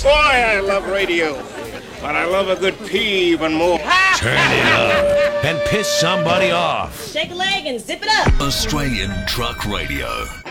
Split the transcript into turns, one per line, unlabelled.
boy, I love radio. But I love a good pee even more.
Turn it up and piss somebody off.
Shake a leg and zip it up.
Australian Truck Radio.